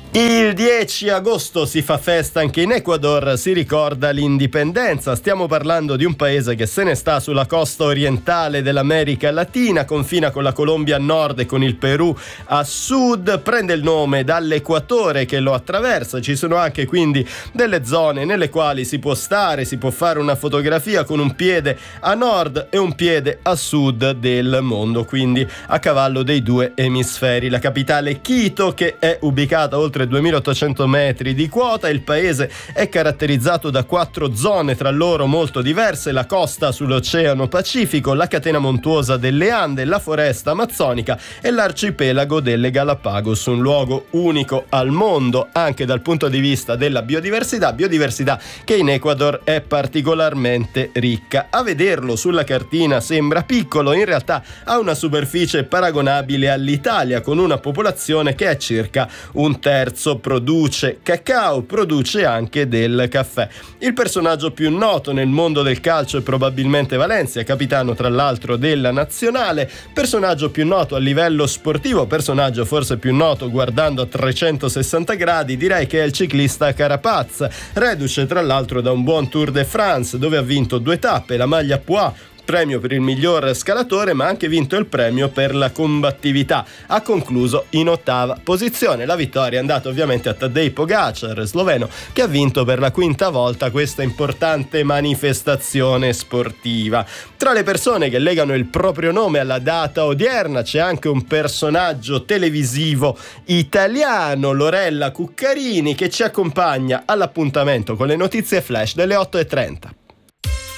Il 10 agosto si fa festa anche in Ecuador, si ricorda l'indipendenza. Stiamo parlando di un paese che se ne sta sulla costa orientale dell'America Latina, confina con la Colombia a nord e con il Perù a sud, prende il nome dall'equatore che lo attraversa. Ci sono anche quindi delle zone nelle quali si può stare, si può fare una fotografia con un piede a nord e un piede a sud del mondo, quindi a cavallo dei due emisferi. La capitale Quito, che è ubicata oltre 2800 metri di quota. Il paese è caratterizzato da 4 zone tra loro molto diverse: la costa sull'Oceano Pacifico, la catena montuosa delle Ande, la foresta amazzonica e l'arcipelago delle Galapagos, un luogo unico al mondo anche dal punto di vista della biodiversità che in Ecuador è particolarmente ricca. A vederlo sulla cartina sembra piccolo, in realtà ha una superficie paragonabile all'Italia, con una popolazione che è circa un terzo. Produce cacao, produce anche del caffè. Il personaggio più noto nel mondo del calcio è probabilmente Valencia, capitano tra l'altro della nazionale. Personaggio più noto a livello sportivo, personaggio forse più noto guardando a 360 gradi, direi che è il ciclista Carapaz, reduce tra l'altro da un buon Tour de France dove ha vinto 2 tappe, la maglia Poix, premio per il miglior scalatore, ma ha anche vinto il premio per la combattività. Ha concluso in 8ª posizione. La vittoria è andata ovviamente a Tadej Pogačar, sloveno, che ha vinto per la 5ª volta questa importante manifestazione sportiva. Tra le persone che legano il proprio nome alla data odierna c'è anche un personaggio televisivo italiano, Lorella Cuccarini, che ci accompagna all'appuntamento con le notizie flash delle 8:30.